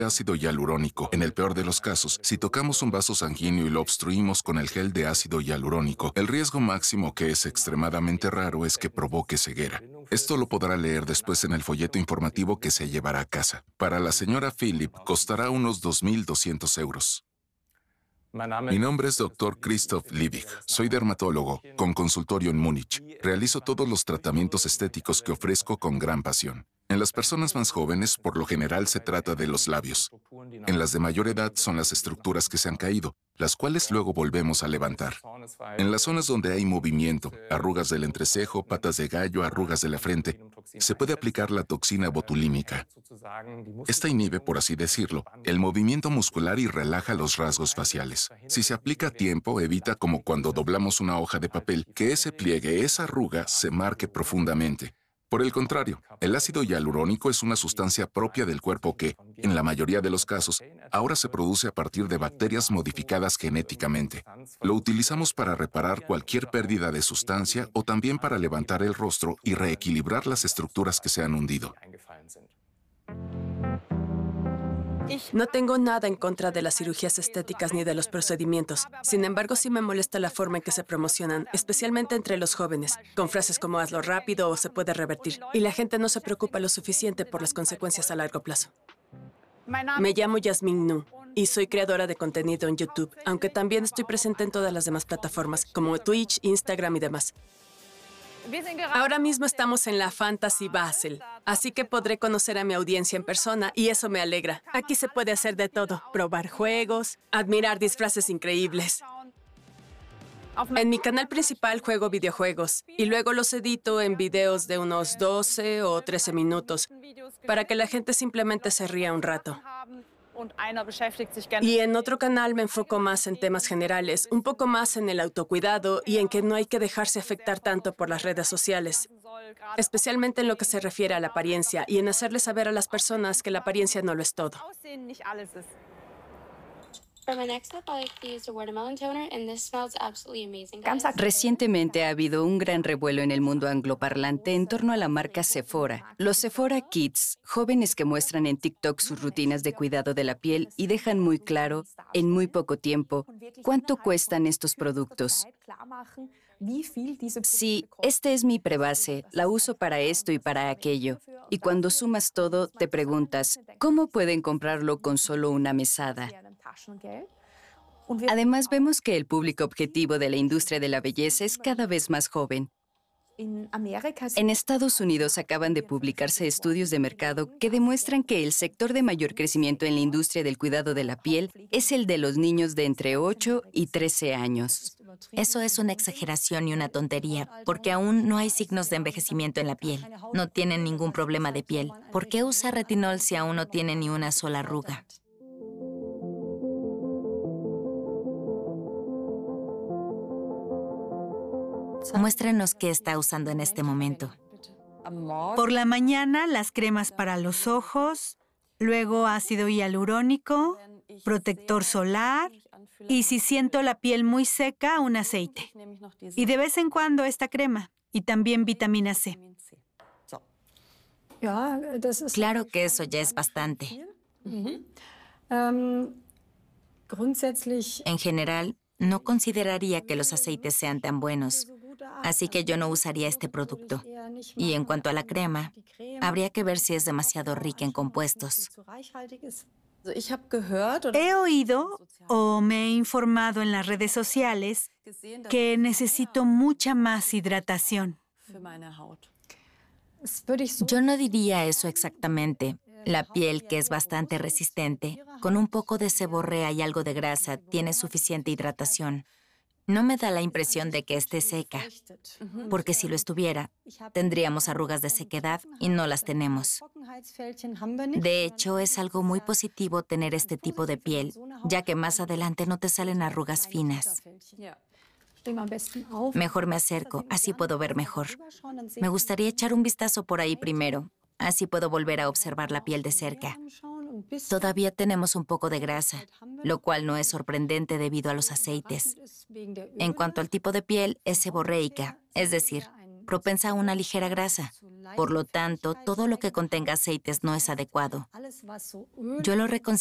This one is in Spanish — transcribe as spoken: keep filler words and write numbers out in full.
ácido hialurónico. En el peor de los casos, si tocamos un vaso sanguíneo y lo obstruimos con el gel de ácido hialurónico, el riesgo máximo, que es extremadamente raro, es que provoque ceguera. Esto lo podrá leer después en el folleto informativo que se llevará a casa. Para la señora Philip, costará unos dos mil doscientos euros. Mi nombre es doctor Christoph Liebig. Soy dermatólogo, con consultorio en Múnich. Realizo todos los tratamientos estéticos que ofrezco con gran pasión. En las personas más jóvenes, por lo general, se trata de los labios. En las de mayor edad son las estructuras que se han caído, las cuales luego volvemos a levantar. En las zonas donde hay movimiento, arrugas del entrecejo, patas de gallo, arrugas de la frente, se puede aplicar la toxina botulímica. Esta inhibe, por así decirlo, el movimiento muscular y relaja los rasgos faciales. Si se aplica a tiempo, evita, como cuando doblamos una hoja de papel, que ese pliegue, esa arruga, se marque profundamente. Por el contrario, el ácido hialurónico es una sustancia propia del cuerpo que, en la mayoría de los casos, ahora se produce a partir de bacterias modificadas genéticamente. Lo utilizamos para reparar cualquier pérdida de sustancia o también para levantar el rostro y reequilibrar las estructuras que se han hundido. No tengo nada en contra de las cirugías estéticas ni de los procedimientos. Sin embargo, sí me molesta la forma en que se promocionan, especialmente entre los jóvenes, con frases como hazlo rápido o se puede revertir. Y la gente no se preocupa lo suficiente por las consecuencias a largo plazo. Me llamo Yasmin Nu y soy creadora de contenido en YouTube, aunque también estoy presente en todas las demás plataformas, como Twitch, Instagram y demás. Ahora mismo estamos en la Fantasy Basel, así que podré conocer a mi audiencia en persona y eso me alegra. Aquí se puede hacer de todo, probar juegos, admirar disfraces increíbles. En mi canal principal juego videojuegos y luego los edito en videos de unos doce o trece minutos para que la gente simplemente se ría un rato. Y en otro canal me enfoco más en temas generales, un poco más en el autocuidado y en que no hay que dejarse afectar tanto por las redes sociales, especialmente en lo que se refiere a la apariencia y en hacerles saber a las personas que la apariencia no lo es todo. Recientemente ha habido un gran revuelo en el mundo angloparlante en torno a la marca Sephora. Los Sephora Kids, jóvenes que muestran en TikTok sus rutinas de cuidado de la piel y dejan muy claro, en muy poco tiempo, cuánto cuestan estos productos. Sí, este es mi prebase, la uso para esto y para aquello. Y cuando sumas todo, te preguntas, ¿cómo pueden comprarlo con solo una mesada? Además, vemos que el público objetivo de la industria de la belleza es cada vez más joven. En Estados Unidos acaban de publicarse estudios de mercado que demuestran que el sector de mayor crecimiento en la industria del cuidado de la piel es el de los niños de entre ocho y trece años. Eso es una exageración y una tontería, porque aún no hay signos de envejecimiento en la piel. No tienen ningún problema de piel. ¿Por qué usar retinol si aún no tiene ni una sola arruga? Muéstrenos qué está usando en este momento. Por la mañana, las cremas para los ojos, luego ácido hialurónico, protector solar y si siento la piel muy seca, un aceite. Y de vez en cuando esta crema y también vitamina C. Claro que eso ya es bastante. En general, no consideraría que los aceites sean tan buenos, así que yo no usaría este producto. Y en cuanto a la crema, habría que ver si es demasiado rica en compuestos. He oído o me he informado en las redes sociales que necesito mucha más hidratación. Yo no diría eso exactamente. La piel, que es bastante resistente, con un poco de seborrea y algo de grasa, tiene suficiente hidratación. No me da la impresión de que esté seca, porque si lo estuviera, tendríamos arrugas de sequedad y no las tenemos. De hecho, es algo muy positivo tener este tipo de piel, ya que más adelante no te salen arrugas finas. Mejor me acerco, así puedo ver mejor. Me gustaría echar un vistazo por ahí primero. Así puedo volver a observar la piel de cerca. Todavía tenemos un poco de grasa, lo cual no es sorprendente debido a los aceites. En cuanto al tipo de piel, es seborreica, es decir, propensa a una ligera grasa. Por lo tanto, todo lo que contenga aceites no es adecuado. Yo lo reconsidero